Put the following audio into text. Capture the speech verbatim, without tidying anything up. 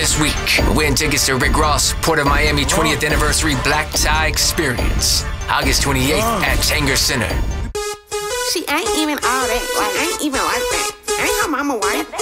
this week. Win tickets to Rick Ross, Port of Miami twentieth Anniversary Black Tie Experience. August twenty-eighth at Tanger Center. She ain't even all that. Like, ain't even like that. Ain't her mama white.